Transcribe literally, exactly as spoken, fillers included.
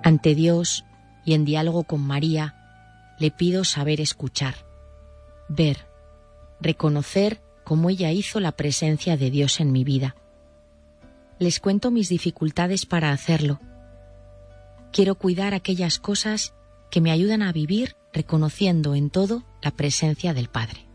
Ante Dios y en diálogo con María, le pido saber escuchar, ver, reconocer cómo ella hizo la presencia de Dios en mi vida. Les cuento mis dificultades para hacerlo. Quiero cuidar aquellas cosas que me ayudan a vivir reconociendo en todo la presencia del Padre.